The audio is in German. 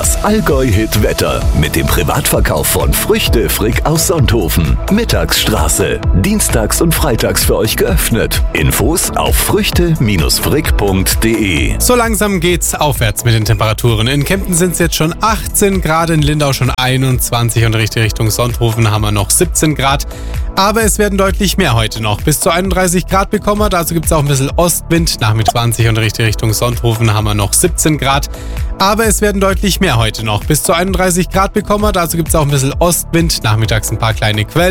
Das Allgäu-Hit-Wetter mit dem Privatverkauf von Früchte Frick aus Sonthofen. Mittagsstraße. Dienstags und freitags für euch geöffnet. Infos auf früchte-frick.de. So langsam geht's aufwärts mit den Temperaturen. In Kempten sind es jetzt schon 18 Grad, in Lindau schon 21 und Richtung Sonthofen haben wir noch 17 Grad. Aber es werden deutlich mehr heute noch. Bis zu 31 Grad bekommen wir, dazu gibt es auch ein bisschen Ostwind. Nachmittag 20 und Richtung Sonthofen haben wir noch 17 Grad. Aber es werden deutlich mehr heute noch. Bis zu 31 Grad bekommen wir, dazu gibt es auch ein bisschen Ostwind. Nachmittags ein paar kleine Quellen.